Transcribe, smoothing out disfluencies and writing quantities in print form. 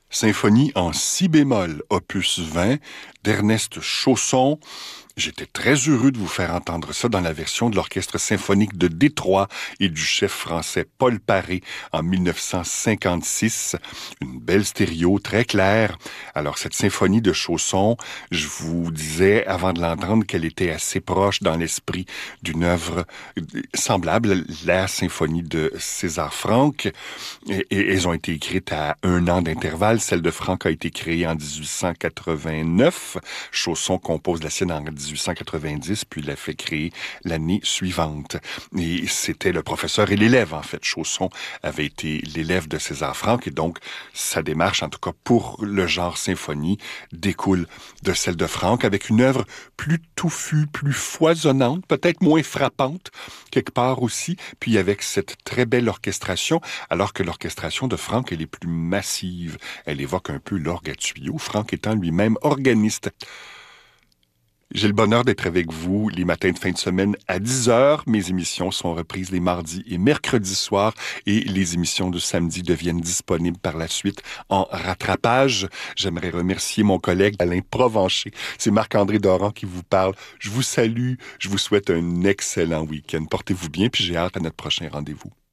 Symphonie en si bémol, opus 20, d'Ernest Chausson. J'étais très heureux de vous faire entendre ça dans la version de l'Orchestre symphonique de Détroit et du chef français Paul Paré en 1956. Une belle stéréo très claire. Alors, cette symphonie de Chausson, je vous disais avant de l'entendre qu'elle était assez proche dans l'esprit d'une œuvre semblable, la symphonie de César Franck. Et elles ont été écrites à 1 an d'intervalle. Celle de Franck a été créée en 1889. Chausson compose la sienne en 1890, puis l'a fait créer l'année suivante. Et c'était le professeur et l'élève, en fait. Chausson avait été l'élève de César Franck, et donc sa démarche, en tout cas pour le genre symphonie, découle de celle de Franck, avec une œuvre plus touffue, plus foisonnante, peut-être moins frappante, quelque part aussi, puis avec cette très belle orchestration, alors que l'orchestration de Franck, elle est plus massive. Elle évoque un peu l'orgue à tuyaux, Franck étant lui-même organiste. J'ai le bonheur d'être avec vous les matins de fin de semaine à 10 heures. Mes émissions sont reprises les mardis et mercredis soirs et les émissions de samedi deviennent disponibles par la suite en rattrapage. J'aimerais remercier mon collègue Alain Provencher. C'est Marc-André Doran qui vous parle. Je vous salue. Je vous souhaite un excellent week-end. Portez-vous bien puis j'ai hâte à notre prochain rendez-vous.